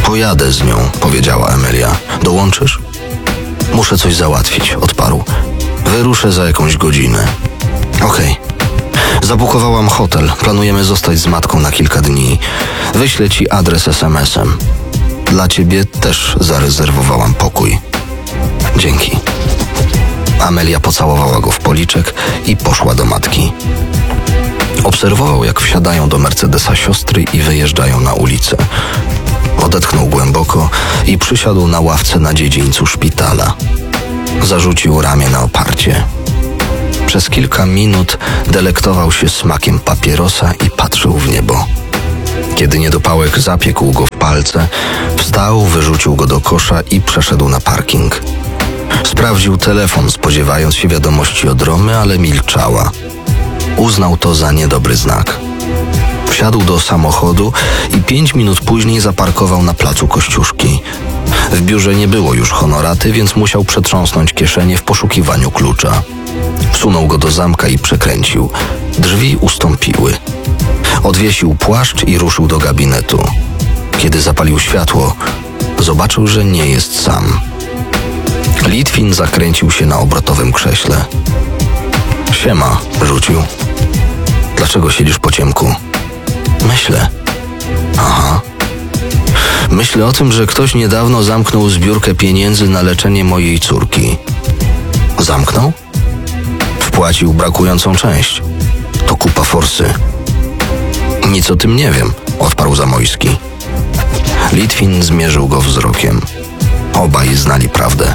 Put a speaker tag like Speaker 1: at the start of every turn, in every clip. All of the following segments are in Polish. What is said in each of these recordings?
Speaker 1: Pojadę z nią, powiedziała Emelia. Dołączysz? Muszę coś załatwić, odparł. Wyruszę za jakąś godzinę. Okej. Zabukowałam hotel. Planujemy zostać z matką na kilka dni. Wyślę ci adres SMS-em. Dla ciebie też zarezerwowałam pokój. Dzięki. Amelia pocałowała go w policzek i poszła do matki. Obserwował, jak wsiadają do Mercedesa siostry i wyjeżdżają na ulicę. Odetchnął głęboko i przysiadł na ławce na dziedzińcu szpitala. Zarzucił ramię na oparcie. Przez kilka minut delektował się smakiem papierosa i patrzył w niebo. Kiedy niedopałek zapiekł go w palce, wstał, wyrzucił go do kosza i przeszedł na parking. Sprawdził telefon, spodziewając się wiadomości od Romy, ale milczała. Uznał to za niedobry znak. Wsiadł do samochodu i 5 minut później zaparkował na placu Kościuszki. W biurze nie było już honoraty, więc musiał przetrząsnąć kieszenie w poszukiwaniu klucza. Wsunął go do zamka i przekręcił. Drzwi ustąpiły. Odwiesił płaszcz i ruszył do gabinetu. Kiedy zapalił światło, zobaczył, że nie jest sam. Litwin zakręcił się na obrotowym krześle. Siema, rzucił. Dlaczego siedzisz po ciemku? Myślę. Aha. Myślę o tym, że ktoś niedawno zamknął zbiórkę pieniędzy na leczenie mojej córki. Zamknął? Wpłacił brakującą część. To kupa forsy. Nic o tym nie wiem, odparł Zamojski. Litwin zmierzył go wzrokiem. Obaj znali prawdę.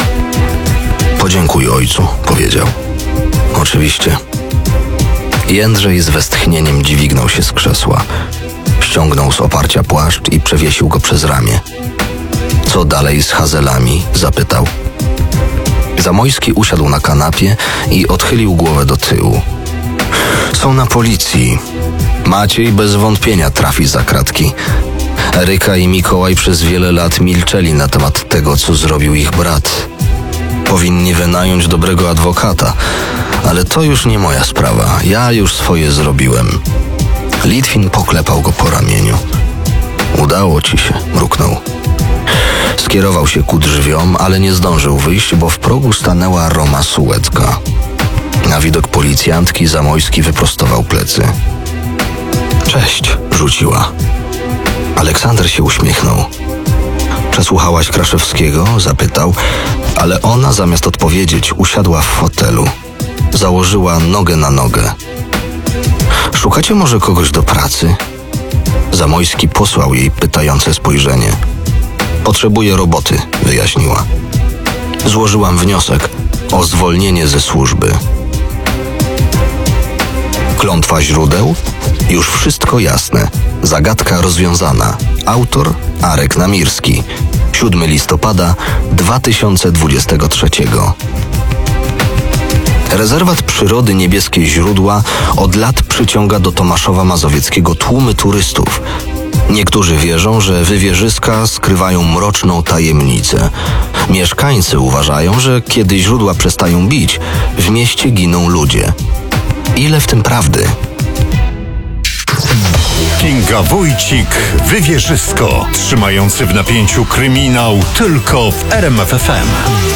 Speaker 1: Podziękuj ojcu, powiedział. Oczywiście. Jędrzej z westchnieniem dźwignął się z krzesła. Ściągnął z oparcia płaszcz i przewiesił go przez ramię. Co dalej z Hazelami? Zapytał. Zamojski usiadł na kanapie i odchylił głowę do tyłu. Są na policji. Maciej bez wątpienia trafi za kratki. Eryka i Mikołaj przez wiele lat milczeli na temat tego, co zrobił ich brat. Powinni wynająć dobrego adwokata, ale to już nie moja sprawa. Ja już swoje zrobiłem. Litwin poklepał go po ramieniu. Udało ci się, mruknął. Skierował się ku drzwiom, ale nie zdążył wyjść, bo w progu stanęła Roma Sułecka. Na widok policjantki Zamojski wyprostował plecy. Cześć, rzuciła. Aleksander się uśmiechnął. Przesłuchałaś Kraszewskiego? Zapytał, ale ona zamiast odpowiedzieć usiadła w fotelu. Założyła nogę na nogę. Szukacie może kogoś do pracy? Zamojski posłał jej pytające spojrzenie. Potrzebuję roboty, wyjaśniła. Złożyłam wniosek o zwolnienie ze służby. Klątwa źródeł? Już wszystko jasne. Zagadka rozwiązana. Autor Arek Namirski. 7 listopada 2023. Rezerwat przyrody Niebieskie Źródła od lat przyciąga do Tomaszowa Mazowieckiego tłumy turystów. Niektórzy wierzą, że wywierzyska skrywają mroczną tajemnicę. Mieszkańcy uważają, że kiedy źródła przestają bić, w mieście giną ludzie. Ile w tym prawdy?
Speaker 2: Kinga Wójcik, Wywierzysko. Trzymający w napięciu kryminał tylko w RMF FM.